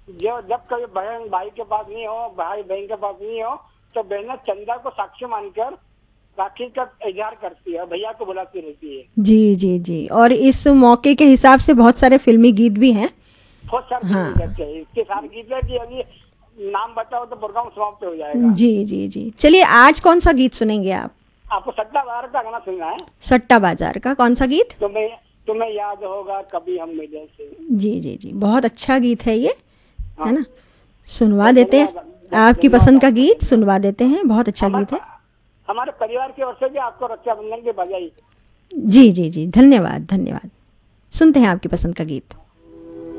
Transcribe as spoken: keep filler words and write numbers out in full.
जो जब कभी बहन भाई के पास नहीं हो, भाई बहन के पास नहीं हो, तो बहन चंदा को साक्षी मानकर राखी का इजहार करती है, भैया को बुलाती रहती है। जी जी जी। और इस मौके के हिसाब से बहुत सारे फिल्मी गीत भी हैं। बहुत सारे हाँ। फिल्म करते हैं, इसके सारे गीत है कि अभी नाम बताओ तो प्रोग्राम समाप्त हो जाएगा। जी जी जी। चलिए आज कौन सा गीत सुनेंगे आप? आपको सट्टा बाजार का गाना सुनना है? सट्टा बाजार का कौन सा गीत? तुम्हें तुम्हें याद होगा कभी हम मिले से। जी जी जी, बहुत अच्छा गीत है ये, हाँ। है ना? सुनवा बहुत देते हैं, धन्यवाद, आपकी धन्यवाद पसंद का आपका, गीत धन्यवाद। सुनवा देते हैं, बहुत अच्छा गीत हमारे है। हमारे परिवार की ओर से भी आपको रक्षाबंधन की बधाई। जी जी जी, धन्यवाद धन्यवाद। सुनते हैं आपकी पसंद का गीत।